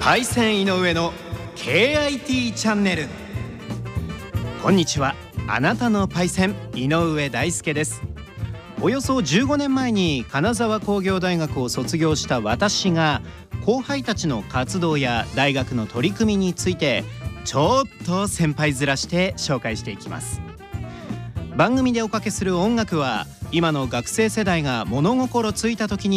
パイセン井上の KIT チャンネル。こんにちは、あなたのパイセン井上大輔です。およそ15年前に金沢工業大学を卒業した私が、後輩たちの活動や大学の取り組みについてちょっと先輩面して紹介していきます。番組でおかけする音楽は、今の学生世代が物心ついた時に